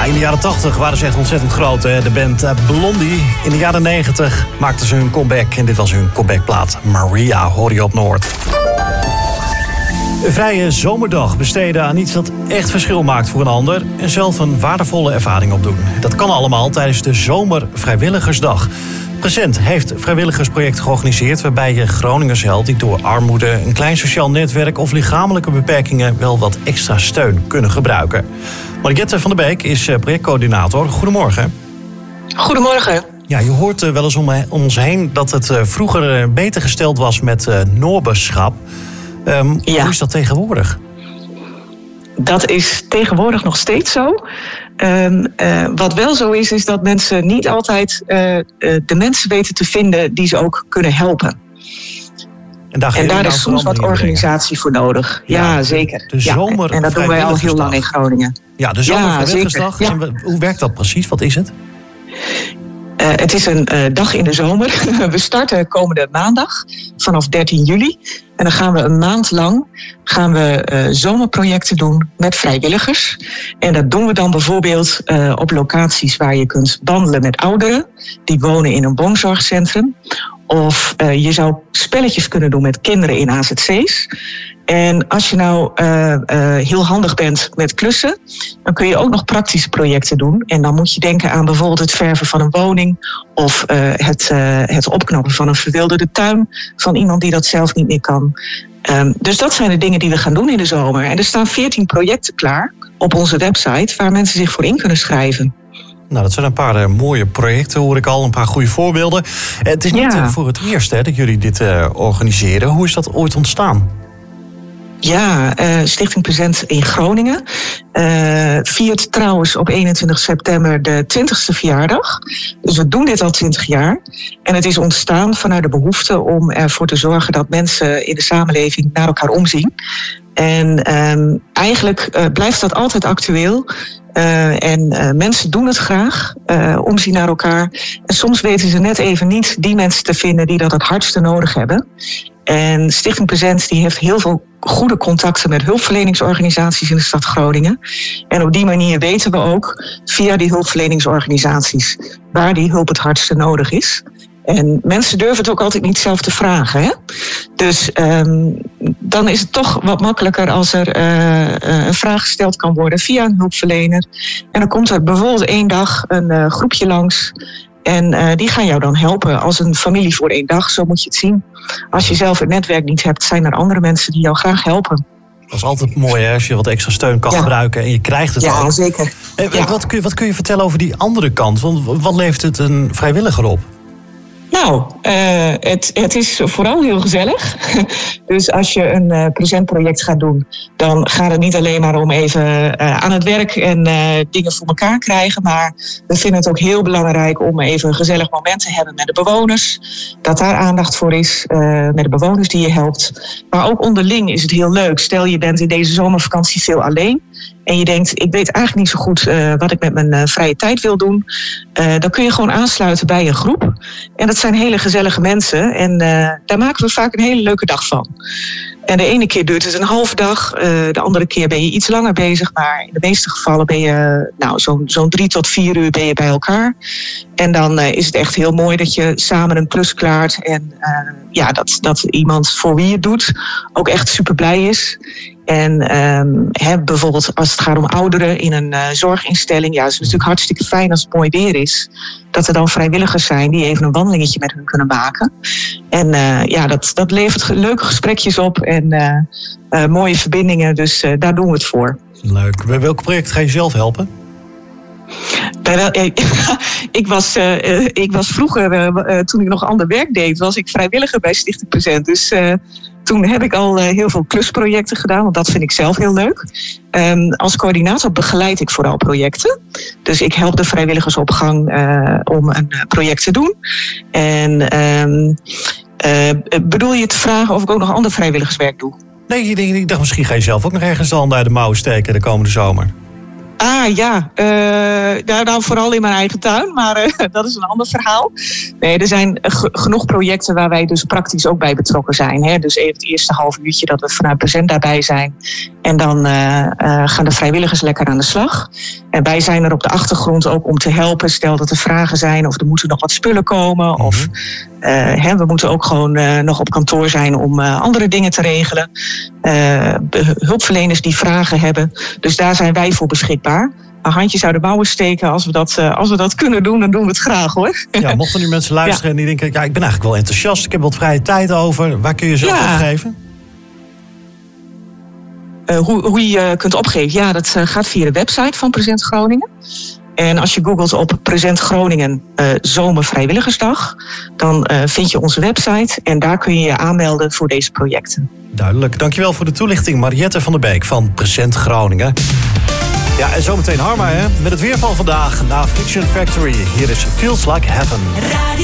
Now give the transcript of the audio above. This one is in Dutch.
in de jaren 80 waren ze echt ontzettend groot. Hè? De band Blondie. In de jaren 90 maakten ze hun comeback. En dit was hun comebackplaat. Maria, hoor je op Noord. Een vrije zomerdag besteden aan iets dat echt verschil maakt voor een ander. En zelf een waardevolle ervaring opdoen. Dat kan allemaal tijdens de Zomervrijwilligersdag. Present heeft vrijwilligersproject georganiseerd waarbij je Groningers helpt die door armoede, een klein sociaal netwerk of lichamelijke beperkingen wel wat extra steun kunnen gebruiken. Mariette van der Beek is projectcoördinator. Goedemorgen. Goedemorgen. Ja, je hoort wel eens om ons heen dat het vroeger beter gesteld was met noorberschap. Hoe is dat tegenwoordig? Dat is tegenwoordig nog steeds zo. Wat wel zo is dat mensen niet altijd de mensen weten te vinden die ze ook kunnen helpen. En daar is soms wat organisatie voor nodig. Ja, zeker. De zomer en dat doen wij al heel lang in Groningen. Ja, de Zomervrijwilligersdag. Ja. En hoe werkt dat precies? Wat is het? Het is een dag in de zomer. We starten komende maandag vanaf 13 juli. En dan gaan we een maand lang zomerprojecten doen met vrijwilligers. En dat doen we dan bijvoorbeeld op locaties waar je kunt wandelen met ouderen. Die wonen in een woonzorgcentrum. Of je zou spelletjes kunnen doen met kinderen in AZC's. En als je nou heel handig bent met klussen, dan kun je ook nog praktische projecten doen. En dan moet je denken aan bijvoorbeeld het verven van een woning of het opknappen van een verwilderde tuin van iemand die dat zelf niet meer kan. Dus dat zijn de dingen die we gaan doen in de zomer. En er staan 14 projecten klaar op onze website waar mensen zich voor in kunnen schrijven. Nou, dat zijn een paar mooie projecten, hoor ik al. Een paar goede voorbeelden. Het is niet voor het eerst dat jullie dit organiseren. Hoe is dat ooit ontstaan? Ja, Stichting Present in Groningen viert trouwens op 21 september de 20e verjaardag. Dus we doen dit al 20 jaar. En het is ontstaan vanuit de behoefte om ervoor te zorgen dat mensen in de samenleving naar elkaar omzien. En eigenlijk blijft dat altijd actueel. Mensen doen het graag, omzien naar elkaar. En soms weten ze net even niet die mensen te vinden die dat het hardste nodig hebben. En Stichting Present die heeft heel veel goede contacten met hulpverleningsorganisaties in de stad Groningen. En op die manier weten we ook via die hulpverleningsorganisaties waar die hulp het hardste nodig is. En mensen durven het ook altijd niet zelf te vragen. Hè? Dus dan is het toch wat makkelijker als er een vraag gesteld kan worden via een hulpverlener. En dan komt er bijvoorbeeld 1 dag een groepje langs. En die gaan jou dan helpen als een familie voor 1 dag, zo moet je het zien. Als je zelf het netwerk niet hebt, zijn er andere mensen die jou graag helpen. Dat is altijd mooi hè, als je wat extra steun kan gebruiken en je krijgt het ook. Ja, zeker. Wat kun je vertellen over die andere kant? Want wat levert het een vrijwilliger op? Nou, het is vooral heel gezellig. Dus als je een presentproject gaat doen, dan gaat het niet alleen maar om even aan het werk en dingen voor elkaar krijgen. Maar we vinden het ook heel belangrijk om even een gezellig moment te hebben met de bewoners. Dat daar aandacht voor is, met de bewoners die je helpt. Maar ook onderling is het heel leuk. Stel je bent in deze zomervakantie veel alleen. En je denkt, ik weet eigenlijk niet zo goed wat ik met mijn vrije tijd wil doen. Dan kun je gewoon aansluiten bij een groep. En dat zijn hele gezellige mensen. En daar maken we vaak een hele leuke dag van. En de ene keer duurt het een halve dag. De andere keer ben je iets langer bezig. Maar in de meeste gevallen ben je zo'n 3 tot 4 uur ben je bij elkaar. En dan is het echt heel mooi dat je samen een klus klaart. En dat iemand voor wie je het doet ook echt super blij is. En bijvoorbeeld als het gaat om ouderen in een zorginstelling. Ja, het is natuurlijk hartstikke fijn als het mooi weer is. Dat er dan vrijwilligers zijn die even een wandelingetje met hun kunnen maken. En dat levert leuke gesprekjes op en mooie verbindingen. Dus daar doen we het voor. Leuk. Bij welk project ga je zelf helpen? Ik was vroeger, toen ik nog ander werk deed, was ik vrijwilliger bij Stichting Present. Dus toen heb ik al heel veel klusprojecten gedaan, want dat vind ik zelf heel leuk. Als coördinator begeleid ik vooral projecten. Dus ik help de vrijwilligers op gang om een project te doen. En bedoel je te vragen of ik ook nog ander vrijwilligerswerk doe? Nee, ik dacht misschien ga je zelf ook nog ergens de handen uit de mouwen steken de komende zomer. Nou vooral in mijn eigen tuin, maar dat is een ander verhaal. Nee, er zijn genoeg projecten waar wij dus praktisch ook bij betrokken zijn. Hè? Dus even het eerste half uurtje dat we vanuit Present daarbij zijn. En dan gaan de vrijwilligers lekker aan de slag. En wij zijn er op de achtergrond ook om te helpen. Stel dat er vragen zijn of er moeten nog wat spullen komen. Of we moeten ook gewoon nog op kantoor zijn om andere dingen te regelen. Hulpverleners die vragen hebben. Dus daar zijn wij voor beschikbaar. Handjes uit de mouwen steken. Als we dat kunnen doen, dan doen we het graag, hoor. Ja, mochten nu mensen luisteren en die denken, ja, ik ben eigenlijk wel enthousiast. Ik heb wat vrije tijd over. Waar kun je zelf opgeven? Hoe je kunt opgeven? Ja, dat gaat via de website van Present Groningen. En als je googelt op Present Groningen Zomervrijwilligersdag, dan vind je onze website en daar kun je je aanmelden voor deze projecten. Duidelijk. Dankjewel voor de toelichting, Mariette van der Beek van Present Groningen. Ja, en zometeen Harma, hè? Met het weer van vandaag na Fiction Factory. Hier is Feels Like Heaven.